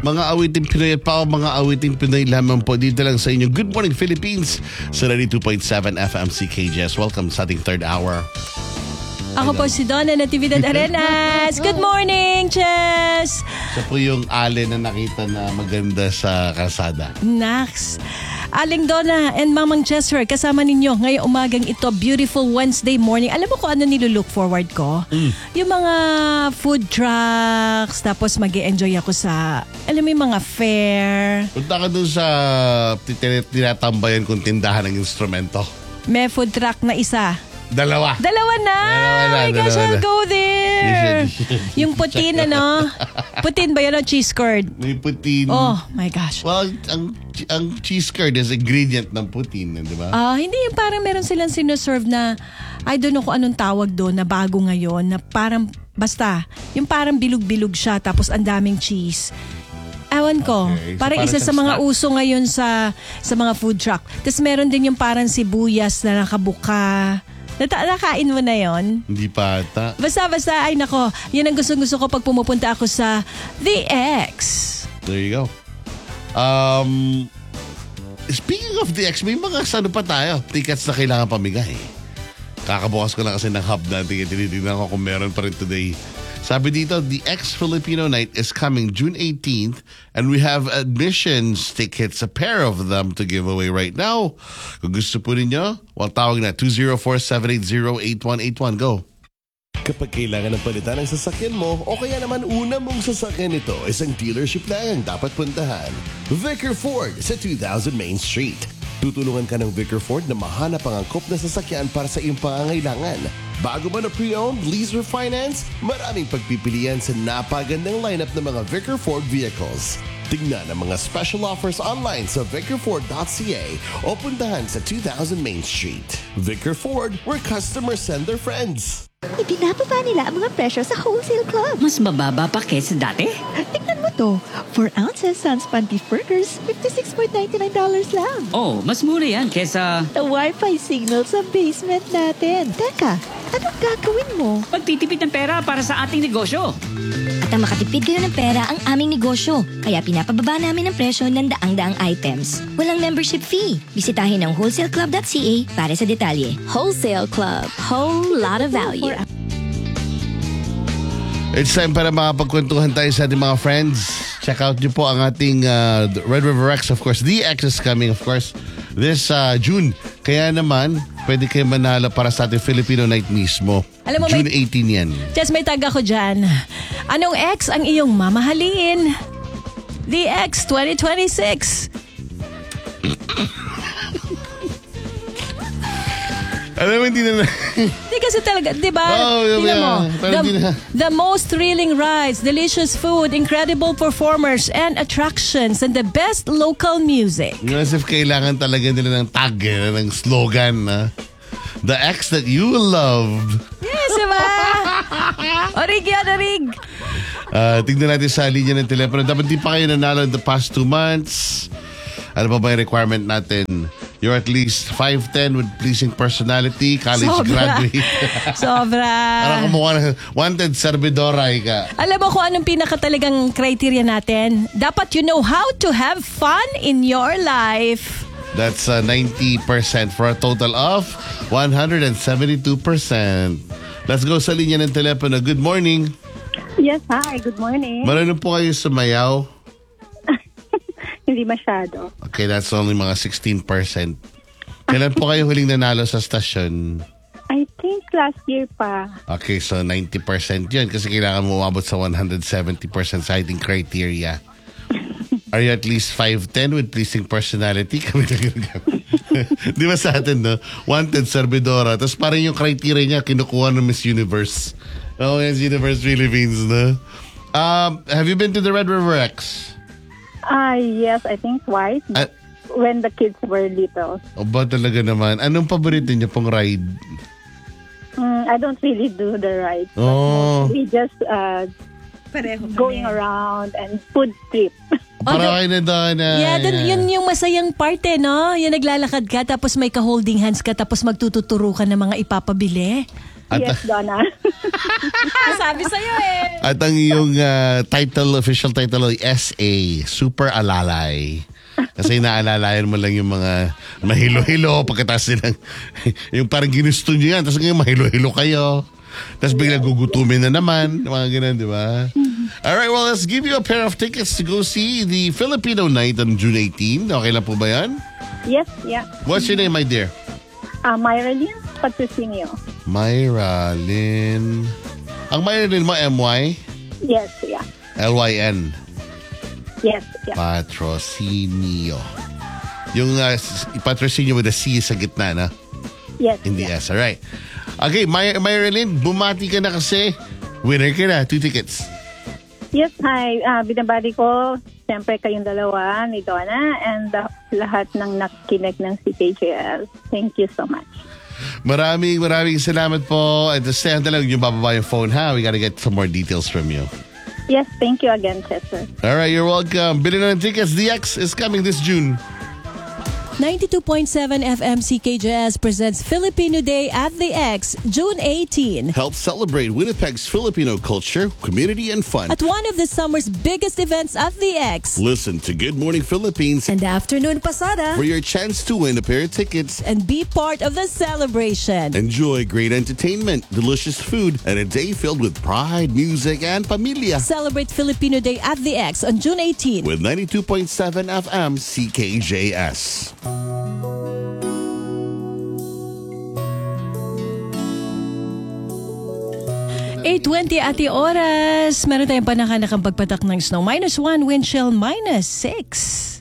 Mga awiting Pinoy at mga awiting Pinoy lamang po dito lang sa inyo. Good Morning Philippines sa 92.7 FM CKJS. Welcome sa ating third hour. Ako po si Donna Natividad Arenas. Good morning, Chess! Siya po yung ale na nakita na maganda sa kalsada. Nax. Aling Donna and Mamang Chester, kasama ninyo ngayong umagang ito, beautiful Wednesday morning. Alam mo kung ano nilulook forward ko? Yung mga food trucks, tapos mag-e-enjoy ako sa, alam mo yung mga fair. Punta ka dun sa tinatambayan kong tindahan ng instrumento. May food truck na isa. Dalawa na. Oh my gosh, I'll go there. Yung putin, ano? Putin ba yun o cheese curd? May putin. Oh my gosh. Well, ang cheese curd is ingredient ng putin, di ba? Hindi yung parang meron silang sinuserve na, I don't know kung anong tawag doon, na bago ngayon, na parang, basta, yung parang bilog-bilog siya, tapos ang daming cheese. Ewan ko. Okay. So parang isa sa mga uso ngayon sa mga food truck. Tapos meron din yung parang sibuyas na nakabuka. Nakain mo na yon? Hindi pa ata. Basta, ay nako. Yan ang gusto ko pag pumupunta ako sa The X. There you go. Speaking of The X, may mga sano pa tayo. Tickets na kailangan pamigay. Kakabukas ko lang kasi ng hub natin. Tinitignan ko kung meron pa rin today. Sabi dito, The X Filipino Night is coming June 18th and we have admissions tickets, a pair of them to give away right now. Kung gusto po ninyo, tawag na 204-780-8181. Go! Kapag kailangan ng palitan ng sasakyan mo o kaya naman una mong sasakyan ito, isang dealership lang ang dapat puntahan. Vicker Ford sa 2000 Main Street. Tutulungan ka ng Vicker Ford na mahanap ang angkop na sasakyan para sa iyong pangangailangan. Bago man na pre-owned, lease or finance, maraming pagpipilian sa napagandang lineup ng mga Vicker Ford vehicles. Tingnan ang mga special offers online sa vickerford.ca o puntahan sa 2000 Main Street. Vicker Ford, where customers send their friends. Ibinababa nila ang mga presyo sa Wholesale Club. Mas mababa pa kesa dati? Tingnan mo to. 4 ounces Sans Pan Beef Burgers, $56.99 lang. Oh, mas mura yan kesa... The Wi-Fi signal sa basement natin. Teka, anong gagawin mo? Pagtitipid ng pera para sa ating negosyo. At ang makatipid kayo ng pera ang aming negosyo. Kaya pinapababa namin ang presyo ng daang-daang items. Walang membership fee. Bisitahin ang wholesaleclub.ca para sa detalye. Wholesale Club. Whole lot of value. It's time para makapagkwentuhan tayo sa ating mga friends. Check out nyo po ang ating Red River X, of course. The X is coming, of course, this June. Kaya naman, pwede kayo manalo para sa ating Filipino Night mismo. Alam mo, June 18 yan. Just may tag ako dyan. Anong X ang iyong mamahalin? The X 2026. Alam mo, hindi na... Hindi kasi talaga, di ba? Oh, Tingnan mo. yeah. The most thrilling rides, delicious food, incredible performers and attractions, and the best local music. As if kailangan talaga nila ng tag, ng slogan na the X that you loved. Yes, diba? Orig yan, orig. Tignan natin sa linya ng telepono. Dapat di pa kayo nanalo in the past 2 months. Ano pa ba yung requirement natin? You're at least 5'10" with pleasing personality, college graduate. Sobra. Parang kumukha na wanted servidora ka. Alam mo kung anong pinakatalagang criteria natin? Dapat you know how to have fun in your life. That's 90% for a total of 172%. Let's go sa linya ng telepono. Good morning. Yes, hi. Good morning. Marunong po kayo sumayaw? Hindi masyado. Okay, that's only mga 16%. Kailan po kayo huling nanalo sa stasyon? I think last year pa. Okay, so 90% yun kasi kailangan mo umabot sa 170% sa ating criteria. Are you at least 5'10" with pleasing personality? Di ba sa atin, no? Wanted servidora. Tapos parang yung criteria niya kinukuha ng Miss Universe. Oh, Miss Universe Philippines, no? Have you been to the Red River X? Yes, I think twice. When the kids were little. O ba talaga naman? Anong paborito niyo pong ride? I don't really do the ride. Oh. We just going around and food trip. Para kayo na doon. Yeah, yun yung masayang parte, no? Yung naglalakad ka, tapos may ka-holding hands ka, tapos magtututuro ka ng mga ipapabili. At, Yes, Donna. Sabi sa'yo eh. at ang iyong official title ay SA, Super Alalay. Kasi naalalayan mo lang yung mga mahilo-hilo pagkatapos nilang, yung parang ginusto nyo yan, tapos ngayon mahilo-hilo kayo. Tapos biglang gugutumin na naman, mga ganun, di ba? Alright, well, let's give you a pair of tickets to go see the Filipino Night on June 18. Okay lang po ba yan? Yes, yeah. What's your name, my dear? Myra Lynn Patrocinio. Myra Lynn. Ang Myra Lynn mo, M-Y? Yes, yeah. L-Y-N. Yes, yeah. Patrocinio. Yung patrocinio with a C sa gitna, na? Yes, In the yeah. S, alright. Okay, Myra Lynn, bumati ka na kasi. Winner ka na, 2 tickets. Yes, hi. Binabati ko, siyempre kayong dalawa ni Donna and lahat ng nakikinig ng CKJL. Thank you so much. Maraming salamat po. At stay on talaga yung bababa yung phone, ha? We gotta get some more details from you. Yes, thank you again, Chester. Alright, you're welcome. Bilhin na ng tickets. The X is coming this June. 92.7 FM CKJS presents Filipino Day at the X, June 18. Help celebrate Winnipeg's Filipino culture, community, and fun. At one of the summer's biggest events at the X. Listen to Good Morning Philippines And Afternoon Pasada. for your chance to win a pair of tickets. And be part of the celebration. Enjoy great entertainment, delicious food, and a day filled with pride, music, and familia. Celebrate Filipino Day at the X on June 18. With 92.7 FM CKJS. 8:20 ati oras. Meron tayong panakanakang pagpatak ng snow. -1, wind chill -6.